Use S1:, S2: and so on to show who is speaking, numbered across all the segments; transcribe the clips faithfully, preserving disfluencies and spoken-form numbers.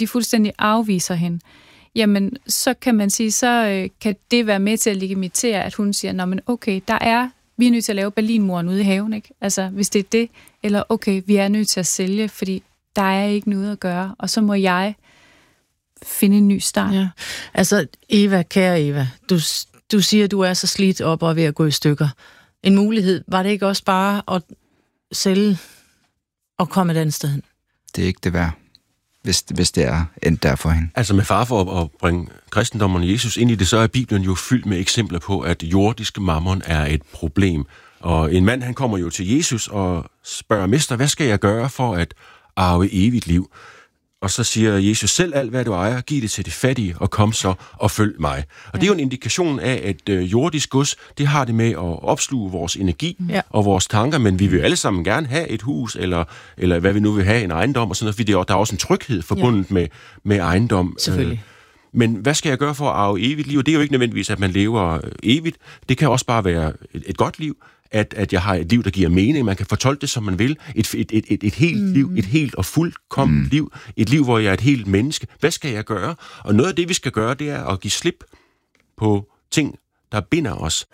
S1: de fuldstændig afviser hende, jamen så kan man sige, så øh, kan det være med til at legitimere, at hun siger, nå men okay, der er, vi er nødt til at lave Berlinmuren ude i haven, ikke? Altså hvis det er det, eller okay, vi er nødt til at sælge, fordi der er ikke noget at gøre, og så må jeg finde en ny start.
S2: Ja. Altså Eva, kære Eva, du, du siger, du er så slidt op og ved at gå i stykker. En mulighed, var det ikke også bare at sælge og komme et andet sted hen?
S3: Det er ikke det værd, hvis, hvis det er endt der for hende.
S4: Altså med far for at, at bringe kristendommen og Jesus ind i det, så er Bibelen jo fyldt med eksempler på, at jordiske mammon er et problem. Og en mand, han kommer jo til Jesus og spørger, mester, hvad skal jeg gøre for at arve evigt liv? Og så siger Jesus, selv alt hvad du ejer, giv det til de fattige, og kom så og følg mig. Og ja. Det er jo en indikation af, at øh, jordisk gods, det har det med at opsluge vores energi ja. og vores tanker, men vi vil alle sammen gerne have et hus, eller, eller hvad vi nu vil have, en ejendom, og sådan noget, fordi der er også en tryghed forbundet ja. med, med ejendom.
S2: Selvfølgelig.
S4: Men hvad skal jeg gøre for at arve evigt liv? Det er jo ikke nødvendigvis, at man lever evigt. Det kan også bare være et, et godt liv, at, at jeg har et liv, der giver mening. Man kan fortolke det, som man vil. Et, et, et, et, et helt mm. liv, et helt og fuldkommen mm. liv. Et liv, hvor jeg er et helt menneske. Hvad skal jeg gøre? Og noget af det, vi skal gøre, det er at give slip på ting, der binder os.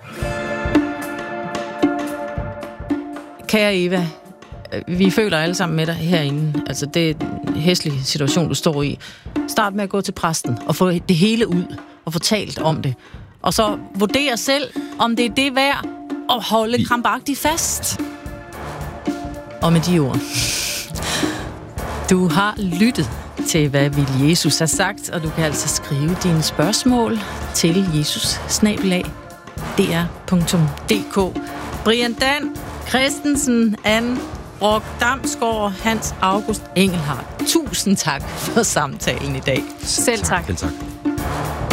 S2: Kære Eva, vi føler alle sammen med dig herinde. Altså, det er en hæslig situation, du står i. Start med at gå til præsten og få det hele ud og få talt om det. Og så vurdere selv, om det er det værd at holde krampagtigt fast. Og med de ord. Du har lyttet til, hvad vil Jesus har sagt, og du kan altså skrive dine spørgsmål til jesus snabel-a d r punktum d k. Brian Dan Christensen, Anne Brock Damsgaard, Hans August Engelhardt. Tusind tak for samtalen i dag.
S1: Selv tak.
S4: Selv tak.